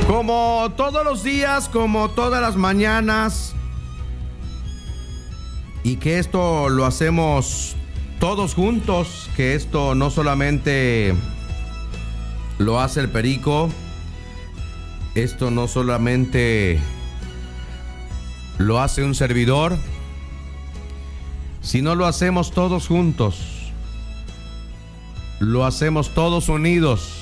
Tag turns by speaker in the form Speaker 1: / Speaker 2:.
Speaker 1: Como todos los días, como todas las mañanas, y que esto lo hacemos todos juntos, que esto no solamente lo hace el Perico, esto no solamente lo hace un servidor, sino lo hacemos todos juntos, lo hacemos todos unidos.